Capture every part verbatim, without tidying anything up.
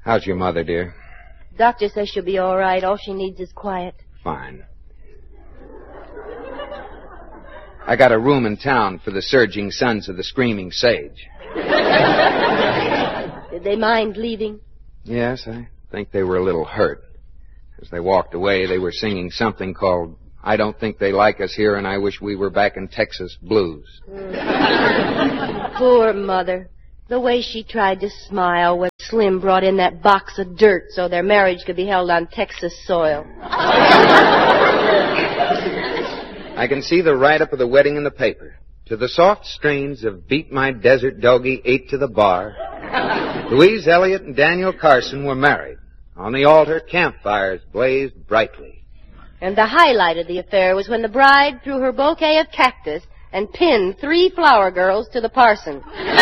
How's your mother, dear? Doctor says she'll be all right. All she needs is quiet. Fine. I got a room in town for the Surging Sons of the Screaming Sage. Did they mind leaving? Yes, I think they were a little hurt. As they walked away, they were singing something called I Don't Think They Like Us Here and I Wish We Were Back in Texas Blues. Mm. Poor Mother. The way she tried to smile when Slim brought in that box of dirt so their marriage could be held on Texas soil. I can see the write-up of the wedding in the paper. To the soft strains of Beat My Desert Doggy Eight to the Bar, Louise Elliott and Daniel Carson were married. On the altar, campfires blazed brightly. And the highlight of the affair was when the bride threw her bouquet of cactus and pinned three flower girls to the parson.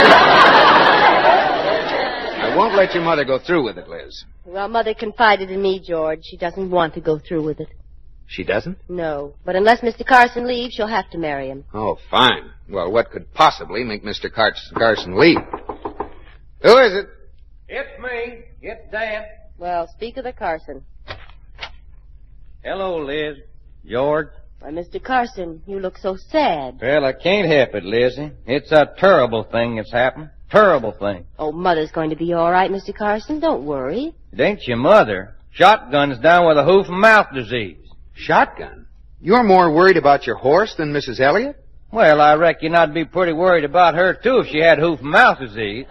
I won't let your mother go through with it, Liz. Well, Mother confided in me, George. She doesn't want to go through with it. She doesn't? No. But unless Mister Carson leaves, she'll have to marry him. Oh, fine. Well, what could possibly make Mister Car- Carson leave? Who is it? It's me. It's Dad. Well, speak of the Carson. Hello, Liz. George. Why, Mister Carson, you look so sad. Well, I can't help it, Lizzie. It's a terrible thing that's happened. Terrible thing. Oh, Mother's going to be all right, Mister Carson. Don't worry. It ain't your mother. Shotgun's down with a hoof and mouth disease. Shotgun? You're more worried about your horse than Missus Elliott? Well, I reckon I'd be pretty worried about her, too, if she had hoof and mouth disease.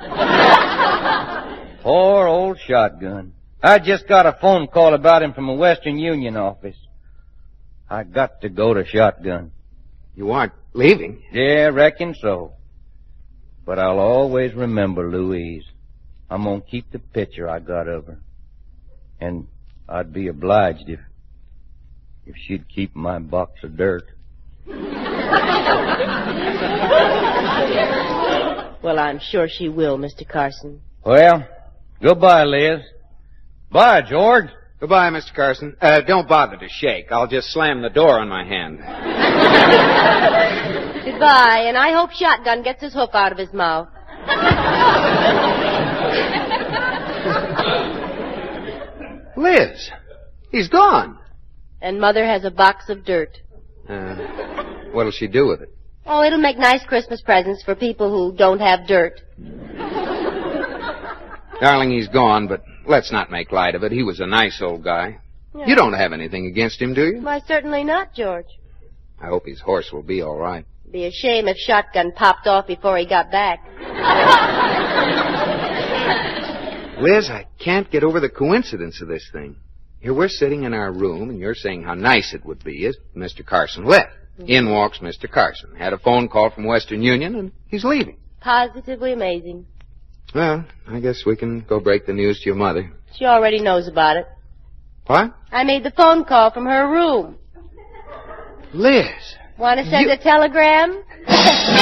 Poor old Shotgun. I just got a phone call about him from a Western Union office. I got to go to Shotgun. You aren't leaving? Yeah, reckon so. But I'll always remember Louise. I'm gonna keep the picture I got of her. And I'd be obliged if... if she'd keep my box of dirt. Well, I'm sure she will, Mister Carson. Well, goodbye, Liz. Bye, George. Goodbye, Mister Carson. Uh, don't bother to shake. I'll just slam the door on my hand. Goodbye, and I hope Shotgun gets his hoof out of his mouth. Liz, he's gone. And Mother has a box of dirt. Uh, what'll she do with it? Oh, it'll make nice Christmas presents for people who don't have dirt. Darling, he's gone, but let's not make light of it. He was a nice old guy. Yeah. You don't have anything against him, do you? Why, certainly not, George. I hope his horse will be all right. Be a shame if Shotgun popped off before he got back. Liz, I can't get over the coincidence of this thing. Here we're sitting in our room, and you're saying how nice it would be if Mister Carson left. Mm-hmm. In walks Mister Carson. Had a phone call from Western Union, and he's leaving. Positively amazing. Well, I guess we can go break the news to your mother. She already knows about it. What? I made the phone call from her room. Liz. Want to send you... a telegram?